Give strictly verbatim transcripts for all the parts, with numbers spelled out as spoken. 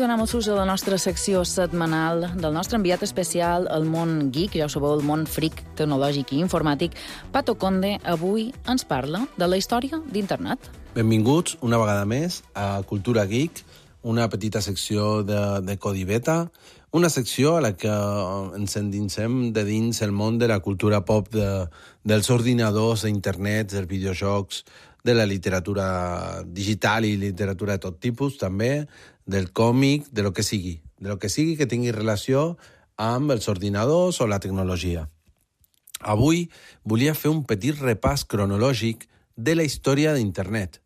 donem el ús a la nostra secció setmanal del nostre enviat especial al món geek, ja ho sabeu, el món freak tecnològic i informàtic. Pato Conde avui ens parla de la història d'internet. Benvinguts una vegada més a Cultura Geek, una petita secció de, de Codi Beta, una secció a la que ens endinsem de dins el món de la cultura pop, de, dels ordinadors, d'internet, dels videojocs, de la literatura digital i literatura de tot tipus, també, del còmic, de lo que sigui. De lo que sigui que tingui relació amb els ordinadors o la tecnologia. Avui volia fer un petit repàs cronològic de la història d'internet.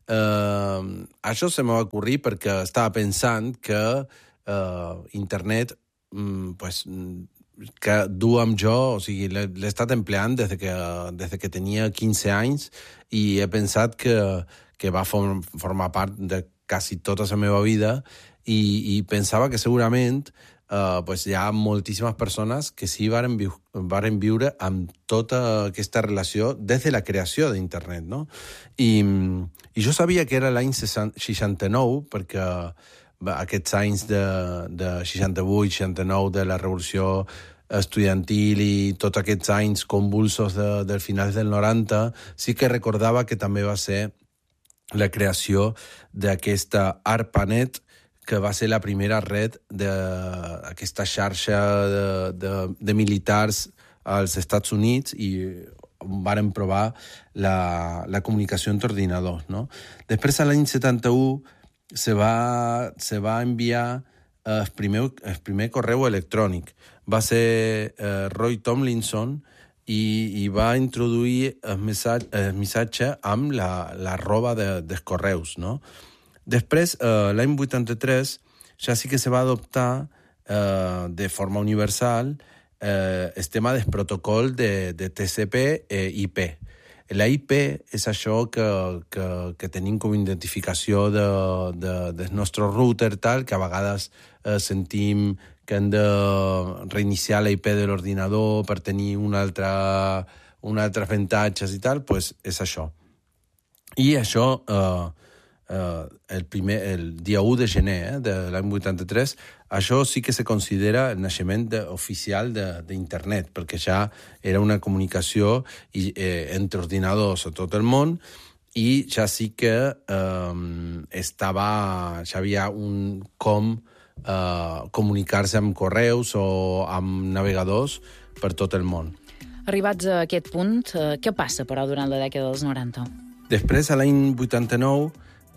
Eh, això se m'ha ocorrit perquè estava pensant que eh, internet mm, pues, que du amb jo, o sigui, l'he, l'he estat empleant des que, des que tenia quinze anys i he pensat que, que va form, formar part de quasi tota la meva vida i, i pensava que segurament Uh, pues hi ha moltíssimes persones que sí varen, viu, varen viure amb tota aquesta relació des de la creació d'internet, no? I, i jo sabia que era l'any seixanta-nou, perquè aquests anys de, de seixanta-vuit, seixanta-nou, de la revolució estudiantil i tots aquests anys convulsos de, del final del noranta, sí que recordava que també va ser la creació d'aquesta ARPANET, que va ser la primera red d'aquesta xarxa de, de, de militars als Estats Units i varen provar la, la comunicació entre ordinadors, no? Després, a l'any setanta-u, se va, se va enviar el primer, el primer correu electrònic. Va ser eh, Roy Tomlinson i, i va introduir el missatge, el missatge amb la, la roba de, dels correus, no? Després, eh, l'any vuitanta-tres, ja sí que se va adoptar eh, de forma universal eh, el tema del protocol de, de T C P i I P. La I P és això que, que, que tenim com identificació de, de, del nostre router, tal, que a vegades eh, sentim que hem de reiniciar la I P de l'ordinador per tenir un altre, un altre avantatges i tal, pues és això. I això... Eh, Uh, el, primer, el dia u de gener eh, de l'any vuitanta-tres, això sí que se considera el naixement de, oficial d'internet, perquè ja era una comunicació i, eh, entre ordinadors a tot el món i ja sí que eh, estava, ja havia un com eh, comunicar-se amb correus o amb navegadors per tot el món. Arribats a aquest punt, eh, què passa, però, durant la dècada dels noranta? Després, a l'any vuitanta-nou,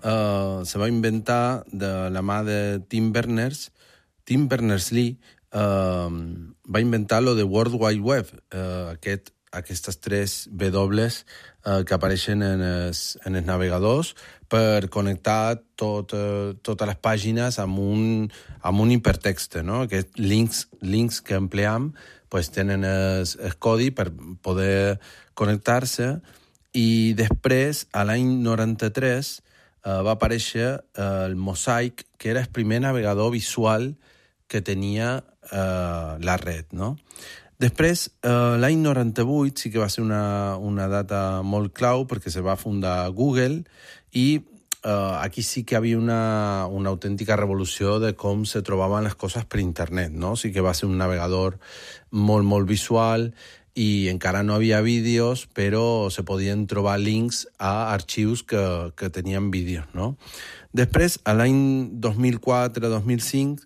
Uh, se va inventar de la mà de Tim Berners, Tim Berners-Lee uh, va inventar lo de World Wide Web, uh, aquest, aquestes tres W uh, que apareixen en els, en els navegadors per connectar tot, uh, totes les pàgines amb un, amb un hipertext, no? Aquests links, links que empleam pues, tenen el, el codi per poder connectar-se i després, a l'any noranta-tres, Uh, va aparèixer uh, el Mosaic, que era el primer navegador visual que tenia uh, la red, no? Després, uh, l'any noranta-vuit sí que va ser una, una data molt clau perquè se va fundar Google i uh, aquí sí que hi havia una, una autèntica revolució de com se trobaven les coses per internet, no? Sí que va ser un navegador molt, molt visual i encara no havia vídeos, però se podien trobar links a arxius que, que tenien vídeos, no? Després, a l'any dos mil quatre dos mil cinc,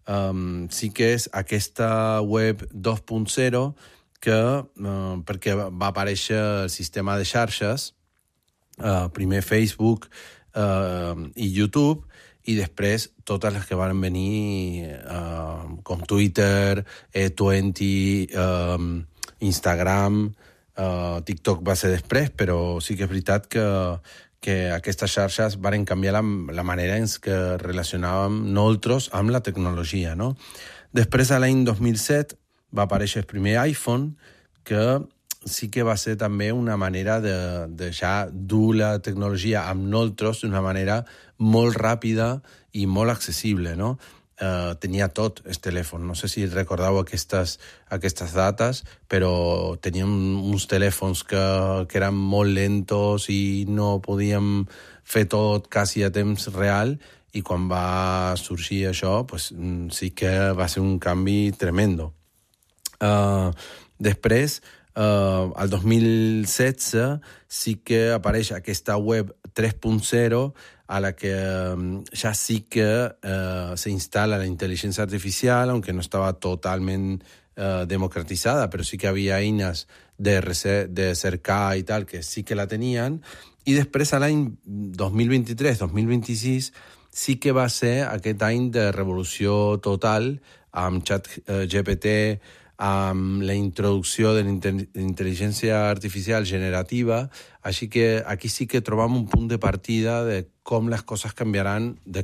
um, sí que és aquesta web dos punt zero que, uh, perquè va aparèixer el sistema de xarxes, uh, primer Facebook uh, i YouTube, i després totes les que van venir, uh, com Twitter, E vint, uh, Instagram, uh, TikTok va ser després, però sí que és veritat que, que aquestes xarxes van canviar la, la manera en què relacionàvem nosaltres amb la tecnologia, no? Després, a l'any dos mil set, va aparèixer el primer iPhone, que sí que va ser també una manera de, de ja dur la tecnologia amb nosaltres d'una manera molt ràpida i molt accessible, no? Uh, tenia tot el telèfon. No sé si recordeu aquestes, aquestes dates, però teníem uns telèfons que, que eren molt lentos i no podíem fer tot quasi a temps real i quan va sorgir això, pues, sí que va ser un canvi tremendo. Uh, després, uh, el dos mil setze, sí que apareix aquesta web tres punt zero a la que um, ja sí que uh, se instala la inteligencia artificial, aunque no estaba totalmente uh, democratizada, pero sí que había eines de, de cercar i tal, que sí que la tenien. I després, a l'any dos mil vint-i-tres dos mil vint-i-sis, sí que va ser aquest any de revolució total amb ChatGPT, amb la introducció de l'intel·ligència artificial generativa, així que aquí sí que trobam un punt de partida de com les coses canviaran de